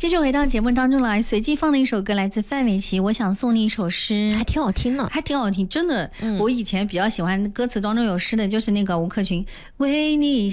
继续回到节目当中来，随机放的一首歌来自范玮琪，我想送你一首诗， 还挺好听的， 还挺好听，真的。我以前比较喜欢歌词当中有诗的，就是那个吴克群，为你